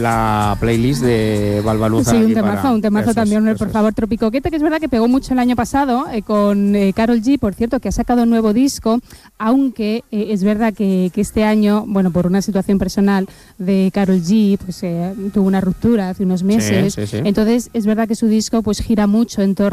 la playlist de Balbaluza. Sí, un temazo también, por favor, Tropicoqueta, que es verdad que pegó mucho el año pasado con Karol G, por cierto, que ha sacado un nuevo disco, aunque es verdad que este año, bueno, por una situación personal de Karol G, pues tuvo una ruptura hace unos meses, Sí. entonces es verdad que su disco pues gira mucho en torno